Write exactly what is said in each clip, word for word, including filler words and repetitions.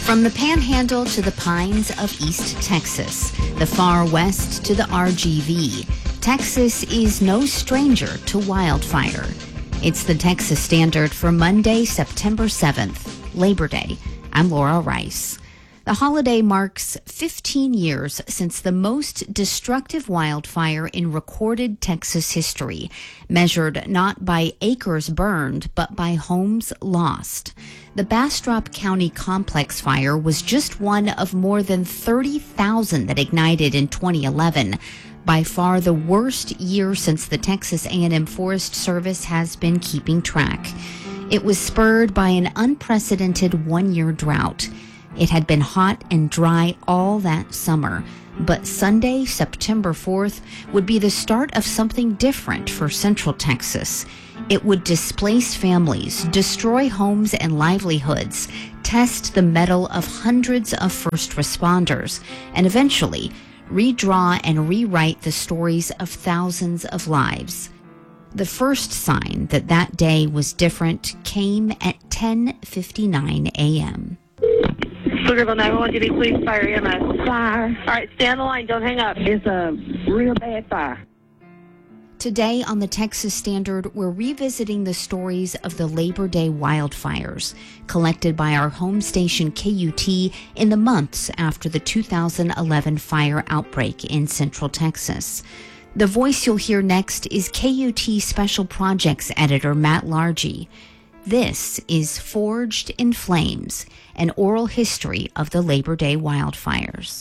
From the Panhandle to the Pines of East Texas, the far west to the R G V, Texas is no stranger to wildfire. It's the Texas Standard for Monday, September seventh, Labor Day. I'm Laura Rice. The holiday marks fifteen years since the most destructive wildfire in recorded Texas history, measured not by acres burned, but by homes lost. The Bastrop County Complex Fire was just one of more than thirty thousand that ignited in twenty eleven. By far the worst year since the Texas A and M Forest Service has been keeping track. It was spurred by an unprecedented one-year drought. It had been hot and dry all that summer, but Sunday, September fourth, would be the start of something different for Central Texas. It would displace families, destroy homes and livelihoods, test the mettle of hundreds of first responders, and eventually redraw and rewrite the stories of thousands of lives. The first sign that that day was different came at ten fifty-nine a.m. Pflugerville nine one one, do you need police, fire, E M S? Fire. All right, stay on the line, don't hang up. It's a real bad fire. Today on the Texas Standard, we're revisiting the stories of the Labor Day wildfires, collected by our home station K U T in the months after the two thousand eleven fire outbreak in Central Texas. The voice you'll hear next is K U T Special Projects Editor Matt Largy. This is Forged in Flames, an oral history of the Labor Day wildfires.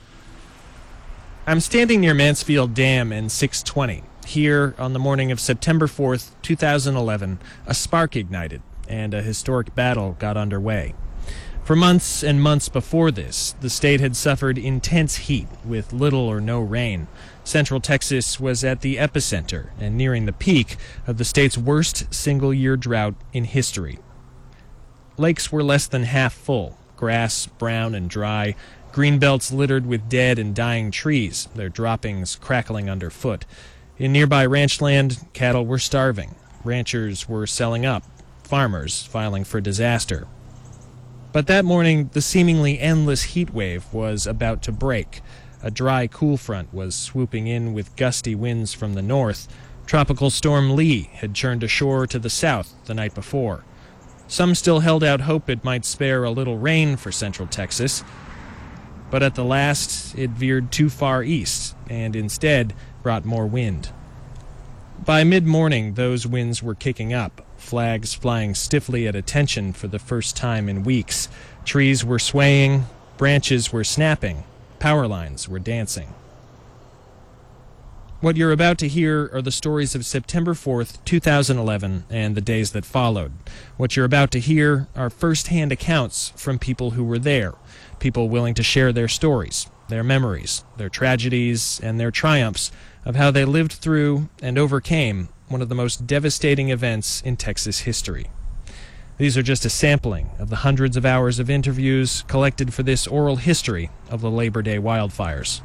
I'm standing near Mansfield Dam and six twenty. Here, on the morning of September fourth, two thousand eleven, a spark ignited and a historic battle got underway. For months and months before this, the state had suffered intense heat with little or no rain. Central Texas was at the epicenter and nearing the peak of the state's worst single-year drought in history. Lakes were less than half full, grass brown and dry, green belts littered with dead and dying trees, their droppings crackling underfoot. In nearby ranch land, cattle were starving. Ranchers were selling up, farmers filing for disaster. But that morning, the seemingly endless heat wave was about to break. A dry, cool front was swooping in with gusty winds from the north. Tropical Storm Lee had churned ashore to the south the night before. Some still held out hope it might spare a little rain for Central Texas. But at the last, it veered too far east and instead brought more wind. By mid-morning, those winds were kicking up, flags flying stiffly at attention for the first time in weeks. Trees were swaying, branches were snapping, power lines were dancing. What you're about to hear are the stories of September fourth, two thousand eleven, and the days that followed. What you're about to hear are first-hand accounts from people who were there, people willing to share their stories, their memories, their tragedies, and their triumphs of how they lived through and overcame one of the most devastating events in Texas history. These are just a sampling of the hundreds of hours of interviews collected for this oral history of the Labor Day wildfires.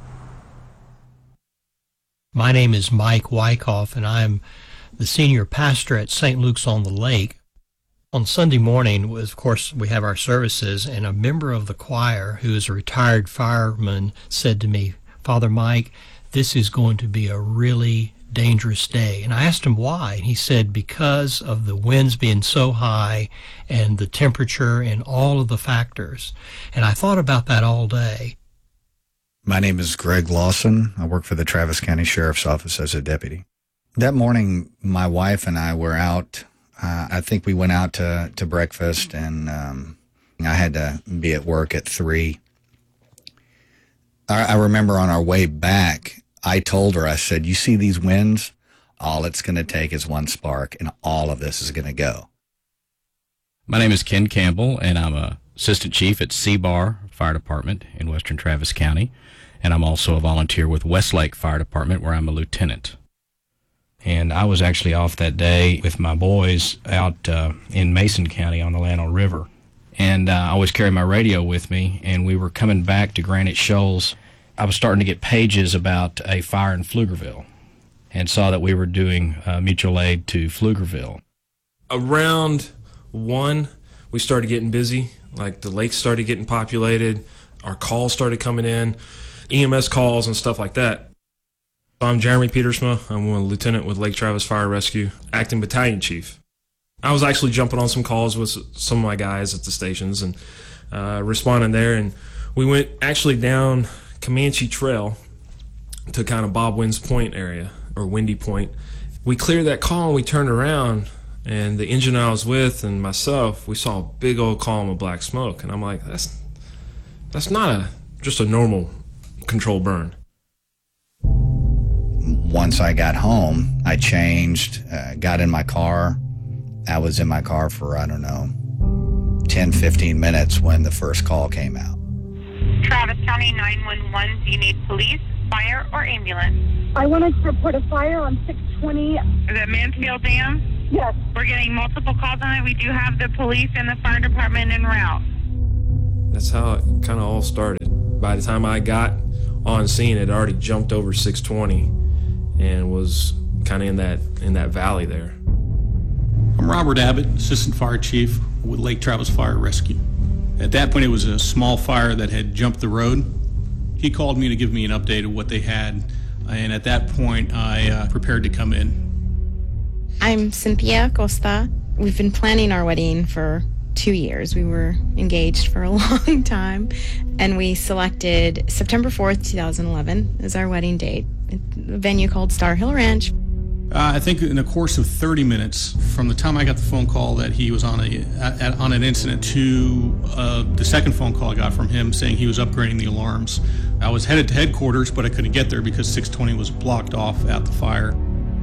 My name is Mike Wyckoff, and I'm the senior pastor at Saint Luke's on the Lake. On Sunday morning, of course, we have our services, and a member of the choir, who is a retired fireman, said to me, "Father Mike, this is going to be a really dangerous day." And I asked him why, and he said because of the winds being so high and the temperature and all of the factors. And I thought about that all day. My name is Greg Lawson. I work for the Travis County Sheriff's Office as a deputy. That morning, my wife and I were out. Uh, I think we went out to, to breakfast, and um, I had to be at work at three. I, I remember on our way back, I told her, I said, "You see these winds? All it's going to take is one spark, and all of this is going to go." My name is Ken Campbell, and I'm a assistant chief at C-Bar Fire Department in western Travis County, and I'm also a volunteer with Westlake Fire Department, where I'm a lieutenant. And I was actually off that day with my boys out uh, in Mason County on the Llano River. And uh, I always carry my radio with me, and we were coming back to Granite Shoals. I was starting to get pages about a fire in Pflugerville and saw that we were doing uh, mutual aid to Pflugerville. Around one, we started getting busy. Like the lakes started getting populated, our calls started coming in, E M S calls and stuff like that. I'm Jeremy Petersma. I'm a lieutenant with Lake Travis Fire Rescue, acting battalion chief. I was actually jumping on some calls with some of my guys at the stations and uh, responding there. And we went actually down Comanche Trail to kind of Bob Wynn's Point area, or Windy Point. We cleared that call and we turned around, and the engine I was with and myself, we saw a big old column of black smoke. And I'm like, that's that's not a just a normal controlled burn. Once I got home, I changed, uh, got in my car. I was in my car for, I don't know, ten, fifteen minutes when the first call came out. Travis County nine one one, do you need police, fire, or ambulance? I wanted to report a fire on six twenty. Is it Mansfield Dam? Yes. We're getting multiple calls on it. We do have the police and the fire department en route. That's how it kind of all started. By the time I got on scene, it already jumped over six twenty and was kind of in that in that valley there. I'm Robert Abbott, Assistant Fire Chief with Lake Travis Fire Rescue. At that point, it was a small fire that had jumped the road. He called me to give me an update of what they had, and at that point, I uh, prepared to come in. I'm Cynthia Costa. We've been planning our wedding for two years. We were engaged for a long time, and we selected September fourth, twenty eleven as our wedding date. A venue called Star Hill Ranch. Uh, I think in the course of thirty minutes, from the time I got the phone call that he was on a at, on an incident to uh, the second phone call I got from him saying he was upgrading the alarms, I was headed to headquarters, but I couldn't get there because six twenty was blocked off at the fire.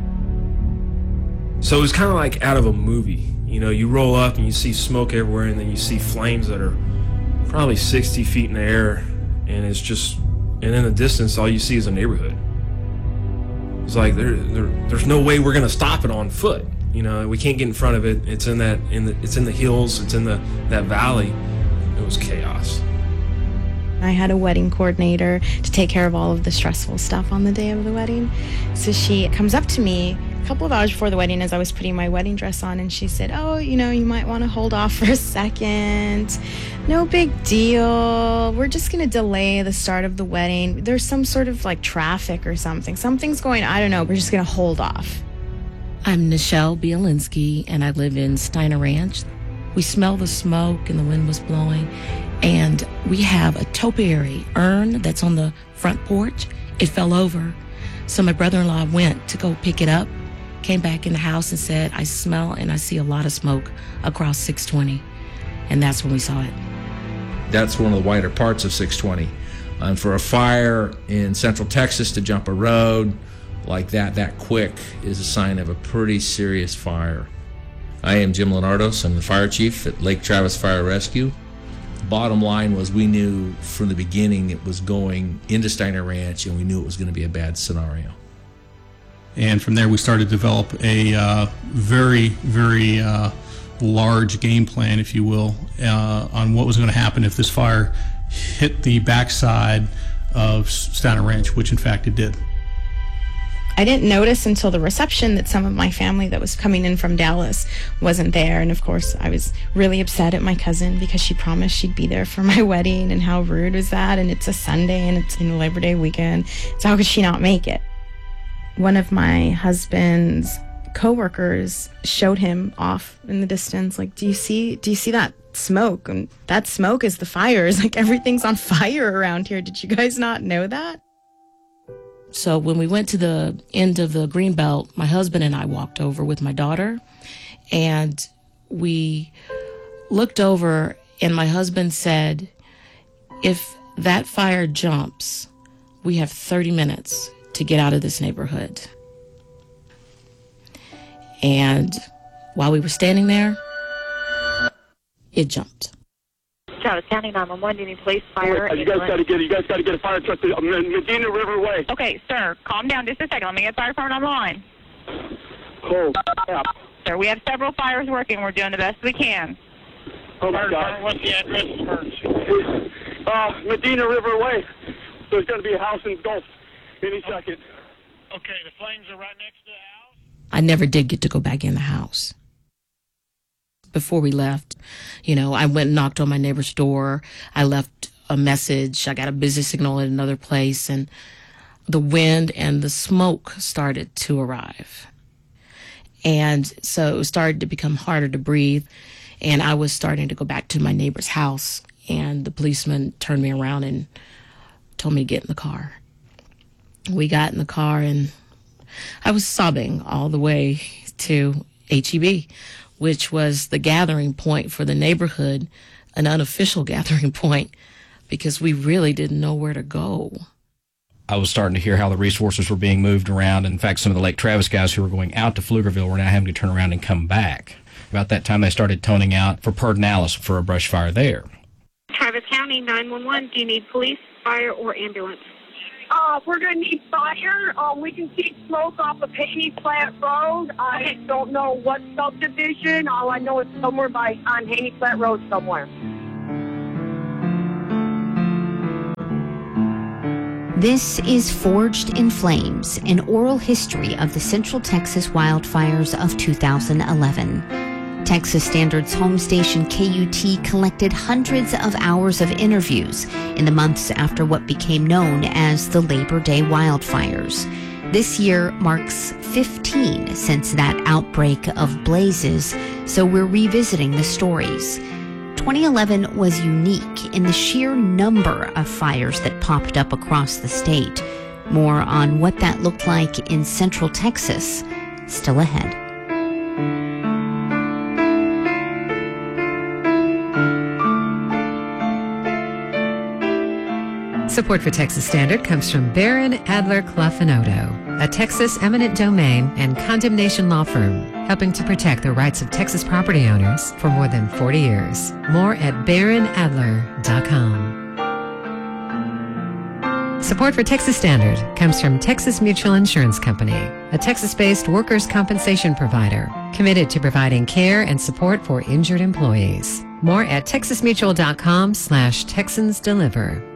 So it was kind of like out of a movie. You know, you roll up and you see smoke everywhere, and then you see flames that are probably sixty feet in the air, and it's just, and in the distance, all you see is a neighborhood. It's like there, there, there's no way we're gonna stop it on foot. You know, we can't get in front of it. It's in that, in the, it's in the hills. It's in the that valley. It was chaos. I had a wedding coordinator to take care of all of the stressful stuff on the day of the wedding. So she comes up to me a couple of hours before the wedding as I was putting my wedding dress on, and she said, oh, you know, you might want to hold off for a second. No big deal. We're just going to delay the start of the wedding. There's some sort of like traffic or something. Something's going, I don't know. We're just going to hold off. I'm Nichelle Bielinski, and I live in Steiner Ranch. We smell the smoke and the wind was blowing, and we have a topiary urn that's on the front porch. It fell over. So my brother-in-law went to go pick it up, came back in the house and said, I smell and I see a lot of smoke across six twenty. And that's when we saw it. That's one of the wider parts of six twenty. And for a fire in Central Texas to jump a road like that, that quick, is a sign of a pretty serious fire. I am Jim Leonardos. I'm the fire chief at Lake Travis Fire Rescue. Bottom line was we knew from the beginning it was going into Steiner Ranch, and we knew it was going to be a bad scenario. And from there we started to develop a uh, very, very uh, large game plan, if you will, uh, on what was going to happen if this fire hit the backside of Steiner Ranch, which in fact it did. I didn't notice until the reception that some of my family that was coming in from Dallas wasn't there. And of course, I was really upset at my cousin because she promised she'd be there for my wedding, and how rude was that? And it's a Sunday and it's in Labor Day weekend. So how could she not make it? One of my husband's coworkers showed him off in the distance, like, do you see, do you see that smoke? And that smoke is the fires. Like, everything's on fire around here. Did you guys not know that? So when we went to the end of the Greenbelt, my husband and I walked over with my daughter, and we looked over, and my husband said, if that fire jumps, we have thirty minutes to get out of this neighborhood. And while we were standing there, it jumped. Travis County nine one one, do you need police, fire, you guys got to get you guys got to get a fire truck to Medina River Way. Okay, sir, calm down just a second. Let me get fire department on the line. Oh, crap. Sir, we have several fires working. We're doing the best we can. Oh my God. What's the address of emergency? Uh, Medina River Way. There's going to be a house engulfed any second. Okay, the flames are right next to the house? I never did get to go back in the house. before we left. You know, I went and knocked on my neighbor's door. I left a message. I got a busy signal at another place, and the wind and the smoke started to arrive. And so it started to become harder to breathe, and I was starting to go back to my neighbor's house, and the policeman turned me around and told me to get in the car. We got in the car, and I was sobbing all the way to H E B, which was the gathering point for the neighborhood, an unofficial gathering point, because we really didn't know where to go. I was starting to hear how the resources were being moved around. In fact, some of the Lake Travis guys who were going out to Pflugerville were now having to turn around and come back. About that time, they started toning out for Pedernales for a brush fire there. Travis County nine one one, do you need police, fire, or ambulance? Uh, we're going to need fire. Um, we can see smoke off of Haney Flat Road. I Okay. don't know what subdivision. All I know is somewhere by on Haney Flat Road somewhere. This is Forged in Flames, an oral history of the Central Texas wildfires of two thousand eleven. Texas Standard's home station K U T collected hundreds of hours of interviews in the months after what became known as the Labor Day wildfires. This year marks fifteen since that outbreak of blazes, so we're revisiting the stories. twenty eleven was unique in the sheer number of fires that popped up across the state. More on what that looked like in Central Texas, still ahead. Support for Texas Standard comes from Barron, Adler, Clough and Odo, a Texas eminent domain and condemnation law firm, helping to protect the rights of Texas property owners for more than forty years. More at baron adler dot com. Support for Texas Standard comes from Texas Mutual Insurance Company, a Texas-based workers' compensation provider committed to providing care and support for injured employees. More at texas mutual dot com slash Texans Deliver.